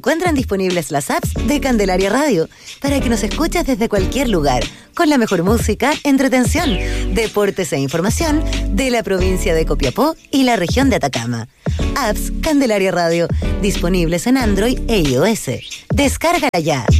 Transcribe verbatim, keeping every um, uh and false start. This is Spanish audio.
Encuentran disponibles las apps de Candelaria Radio para que nos escuches desde cualquier lugar, con la mejor música, entretención, deportes e información de la provincia de Copiapó y la región de Atacama. Apps Candelaria Radio, disponibles en Android e iOS. Descárgala ya.